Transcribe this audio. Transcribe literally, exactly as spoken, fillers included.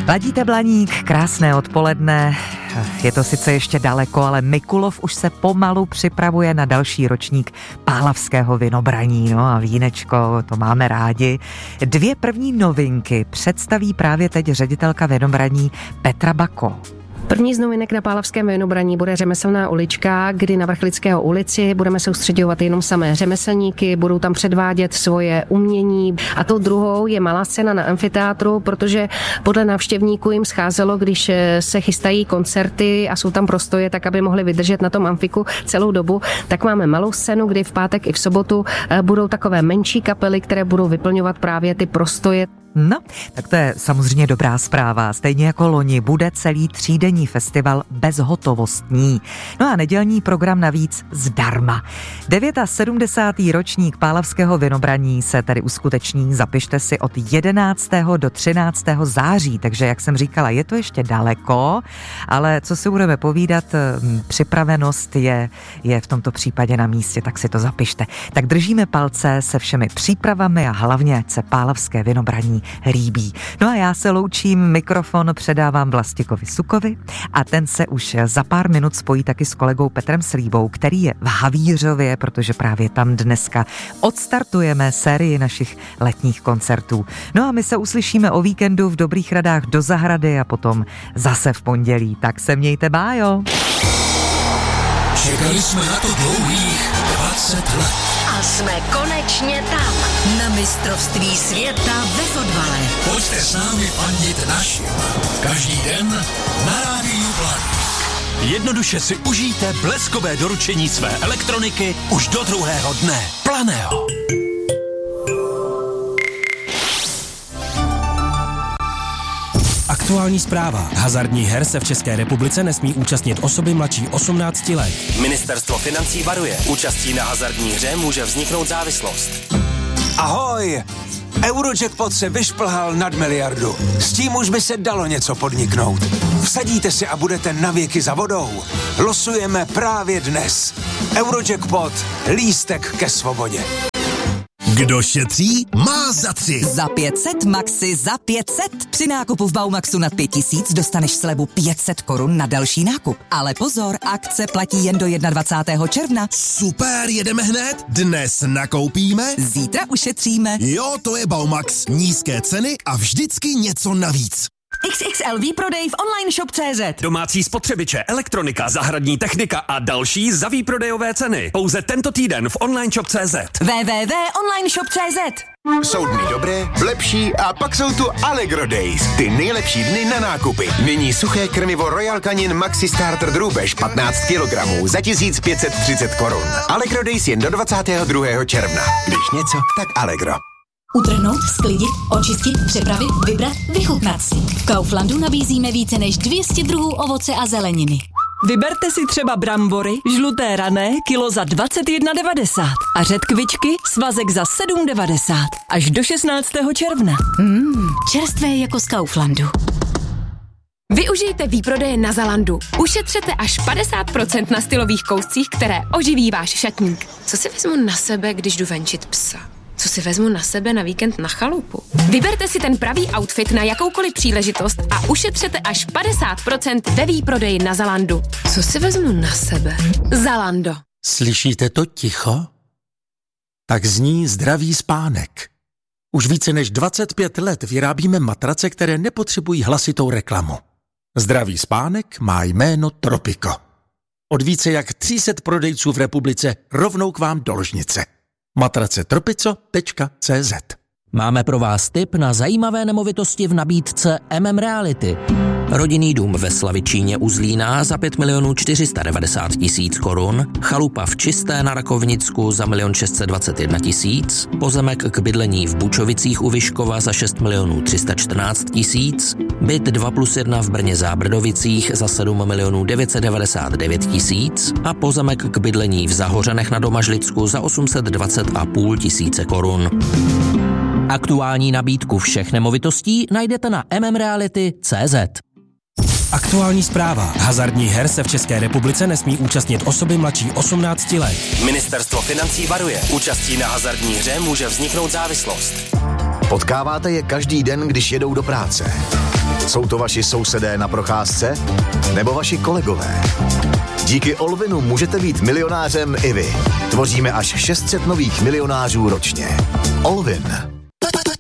Ladíte Blaník, krásné odpoledne. Je to sice ještě daleko, ale Mikulov už se pomalu připravuje na další ročník pálavského vinobraní. No a vínečko, to máme rádi. Dvě první novinky představí právě teď ředitelka vinobraní Petra Bako. První z novinek na pálavském vinobraní bude řemeslná ulička, kdy na Vrchlického ulici budeme soustředovat jenom samé řemeslníky, budou tam předvádět svoje umění. A tou druhou je malá scéna na amfiteátru, protože podle návštěvníků jim scházelo, když se chystají koncerty a jsou tam prostoje, tak aby mohli vydržet na tom amfiku celou dobu, tak máme malou scénu, kdy v pátek i v sobotu budou takové menší kapely, které budou vyplňovat právě ty prostoje. No, tak to je samozřejmě dobrá zpráva. Stejně jako loni bude celý třídenní festival bezhotovostní. No a nedělní program navíc zdarma. sedmdesátý devátý ročník pálavského vinobraní se tedy uskuteční, zapište si, od jedenáctého do třináctého září, takže jak jsem říkala, je to ještě daleko, ale co si budeme povídat, připravenost je, je v tomto případě na místě, tak si to zapište. Tak držíme palce se všemi přípravami a hlavně, ať se pálavské vinobraní líbí. No a já se loučím, mikrofon předávám Vlastikovi Sukovi a ten se už za pár minut spojí taky s kolegou Petrem Slíbou, který je v Havířově, protože právě tam dneska odstartujeme sérii našich letních koncertů. No a my se uslyšíme o víkendu v Dobrých radách do zahrady a potom zase v pondělí. Tak se mějte, bájo! Čekali jsme na to dlouhých dvacet let. A jsme konečně tam. Na mistrovství světa ve fotbale. Pojďte s námi fandit našim. Každý den na rádiu Blaník. Jednoduše si užijte bleskové doručení své elektroniky už do druhého dne. Planeo. Aktuální zpráva. Hazardních her se v České republice nesmí účastnit osoby mladší osmnácti let. Ministerstvo financí varuje. Účastí na hazardní hře může vzniknout závislost. Ahoj! Eurojackpot se vyšplhal nad miliardu. S tím už by se dalo něco podniknout. Vsadíte si a budete navěky za vodou. Losujeme právě dnes. Eurojackpot. Lístek ke svobodě. Kdo šetří, má za tři. Za pět set, maxi za pět set. Při nákupu v Baumaxu nad pět tisíc dostaneš slevu pět set korun na další nákup. Ale pozor, akce platí jen do dvacátého prvního června. Super, jedeme hned. Dnes nakoupíme, zítra ušetříme. Jo, to je Baumax. Nízké ceny a vždycky něco navíc. X X L výprodej v online shop tečka cé zet. Domácí spotřebiče, elektronika, zahradní technika a další za výprodejové ceny. Pouze tento týden v online shop tečka cé zet. w w w tečka online shop tečka cé zet. Jsou dny dobré, lepší a pak jsou tu Allegro Days. Ty nejlepší dny na nákupy. Nyní suché krmivo Royal Canin Maxi Starter drůbež patnáct kilogramů za tisíc pět set třicet korun. Allegro Days jen do dvacátého druhého června. Když něco, tak Allegro. Utrhnout, sklidit, očistit, připravit, vybrat, vychutnat si. V Kauflandu nabízíme více než dvě stě druhů ovoce a zeleniny. Vyberte si třeba brambory, žluté rané, kilo za dvacet jedna devadesát a řetkvičky, svazek za sedm devadesát. Až do šestnáctého června. Mmm, čerstvé jako z Kauflandu. Využijte výprodeje na Zalandu. Ušetřete až padesát procent na stylových kouscích, které oživí váš šatník. Co si vezmu na sebe, když jdu venčit psa? Co si vezmu na sebe na víkend na chalupu? Vyberte si ten pravý outfit na jakoukoliv příležitost a ušetřete až padesát procent ve výprodeji na Zalandu. Co si vezmu na sebe? Zalando. Slyšíte to ticho? Tak zní zdravý spánek. Už více než dvacet pět let vyrábíme matrace, které nepotřebují hlasitou reklamu. Zdravý spánek má jméno Tropico. Od více jak tři sta prodejců v republice rovnou k vám do ložnice. matrace tropico tečka cé zet. Máme pro vás tip na zajímavé nemovitosti v nabídce M M Reality. Rodinný dům ve Slavičíně u Zlína za pět milionů čtyři sta devadesát tisíc korun, chalupa v Čisté na Rakovnicku za milion šest set dvacet jedna tisíc, pozemek k bydlení v Bučovicích u Vyškova za šest milionů tři sta čtrnáct tisíc, byt dva plus jedna v Brně Zábrdovicích za sedm milionů devět set devadesát devět tisíc a pozemek k bydlení v Zahořenech na Domažlicku za osm set dvacet a půl tisíce korun. Aktuální nabídku všech nemovitostí najdete na m m reality tečka cé zet. Aktuální zpráva. Hazardních her se v České republice nesmí účastnit osoby mladší osmnácti let. Ministerstvo financí varuje. Účastí na hazardní hře může vzniknout závislost. Potkáváte je každý den, když jedou do práce. Jsou to vaši sousedé na procházce? Nebo vaši kolegové? Díky Olvinu můžete být milionářem i vy. Tvoříme až šest set nových milionářů ročně. Olvin.